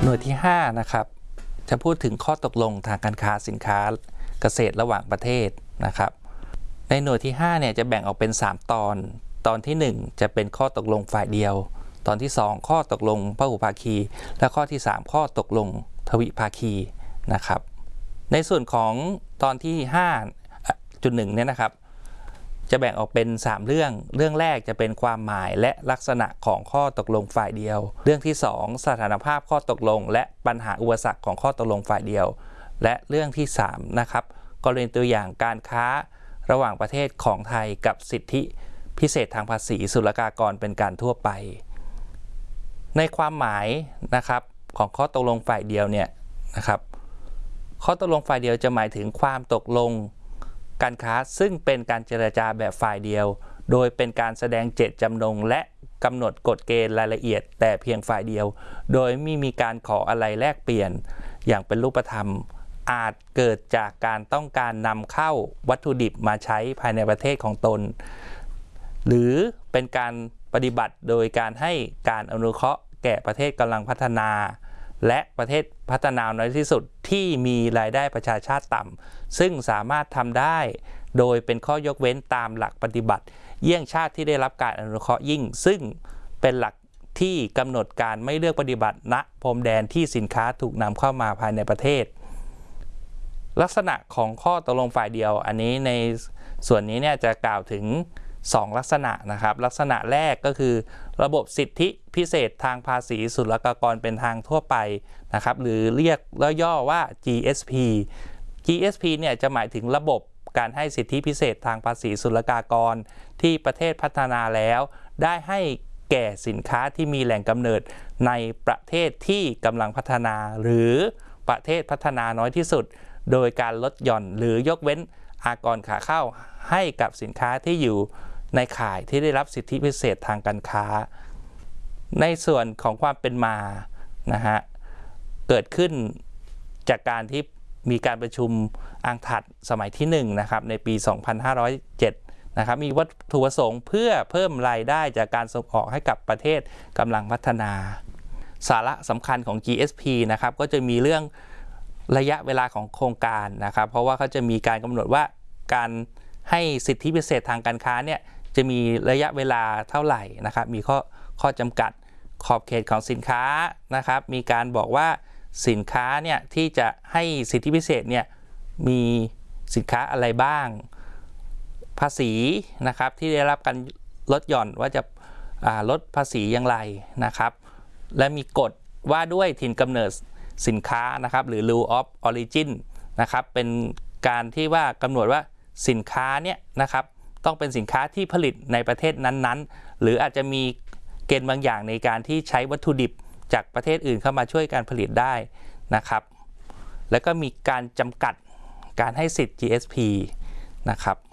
หน่วยที่5นะครับจะพูดถึงข้อตกลงทางการค้าสินค้าเกษตรระหว่างประเทศนะครับในหน่วยที่5เนี่ยจะแบ่งออกเป็น3ตอนที่1จะเป็นข้อตกลงฝ่ายเดียวตอนที่2ข้อตกลงพหุภาคีและข้อที่3ข้อตกลงทวิภาคีนะครับในส่วนของตอนที่ 5.1 เนี่ยนะครับจะแบ่งออกเป็น3เรื่องแรกจะเป็นความหมายและลักษณะของข้อตกลงฝ่ายเดียวเรื่องที่2สถานภาพข้อตกลงและปัญหาอุปสรรคของข้อตกลงฝ่ายเดียวและเรื่องที่3นะครับกรณีตัวอย่างการค้าระหว่างประเทศของไทยกับสิทธิพิเศษทางภาษีศุลกากรเป็นการทั่วไปในความหมายนะครับของข้อตกลงฝ่ายเดียวเนี่ยนะครับข้อตกลงฝ่ายเดียวจะหมายถึงความตกลงการค้าซึ่งเป็นการเจรจาแบบฝ่ายเดียวโดยเป็นการแสดงเจตจำนงและกำหนดกฎเกณฑ์รายละเอียดแต่เพียงฝ่ายเดียวโดยไม่มีการขออะไรแลกเปลี่ยนอย่างเป็นรูปธรรมอาจเกิดจากการต้องการนำเข้าวัตถุดิบมาใช้ภายในประเทศของตนหรือเป็นการปฏิบัติโดยการให้การอนุเคราะห์แก่ประเทศกำลังพัฒนาและประเทศพัฒนาน้อยที่สุดที่มีรายได้ประชาชาติต่ำซึ่งสามารถทำได้โดยเป็นข้อยกเว้นตามหลักปฏิบัติเยี่ยงชาติที่ได้รับการอนุเคราะห์ยิ่งซึ่งเป็นหลักที่กำหนดการไม่เลือกปฏิบัติณพรมแดนที่สินค้าถูกนำเข้ามาภายในประเทศลักษณะของข้อตกลงฝ่ายเดียวอันนี้ในส่วนนี้เนี่ยจะกล่าวถึง2ลักษณะนะครับลักษณะแรกก็คือระบบสิทธิพิเศษทางภาษีศุลกากรเป็นทางทั่วไปนะครับหรือเรียกย่อว่า GSP เนี่ยจะหมายถึงระบบการให้สิทธิพิเศษทางภาษีศุลกากรที่ประเทศพัฒนาแล้วได้ให้แก่สินค้าที่มีแหล่งกำเนิดในประเทศที่กำลังพัฒนาหรือประเทศพัฒนาน้อยที่สุดโดยการลดหย่อนหรือยกเว้นอากรขาเข้าให้กับสินค้าที่อยู่ในข่ายที่ได้รับสิทธิพิเศษทางการค้าในส่วนของความเป็นมานะฮะเกิดขึ้นจากการที่มีการประชุมอังถัดสมัยที่1นะครับในปี 2507 นะครับมีวัตถุประสงค์เพื่อเพิ่มรายได้จากการส่งออกให้กับประเทศกำลังพัฒนาสาระสำคัญของ GSP นะครับก็จะมีเรื่องระยะเวลาของโครงการนะครับเพราะว่าเขาจะมีการกำหนดว่าการให้สิทธิพิเศษทางการค้าเนี่ยจะมีระยะเวลาเท่าไหร่นะครับมีข้อจำกัดขอบเขตของสินค้านะครับมีการบอกว่าสินค้าเนี่ยที่จะให้สิทธิพิเศษเนี่ยมีสินค้าอะไรบ้างภาษีนะครับที่ได้รับการลดหย่อนว่าจะลดภาษีอย่างไรนะครับและมีกฎว่าด้วยถิ่นกำเนิดสินค้านะครับหรือ rule of origin นะครับเป็นการที่ว่ากำหนดว่าสินค้าเนี่ยนะครับต้องเป็นสินค้าที่ผลิตในประเทศนั้นๆหรืออาจจะมีเกณฑ์บางอย่างในการที่ใช้วัตถุดิบจากประเทศอื่นเข้ามาช่วยการผลิตได้นะครับแล้วก็มีการจำกัดการให้สิทธิ์ GSP นะครับ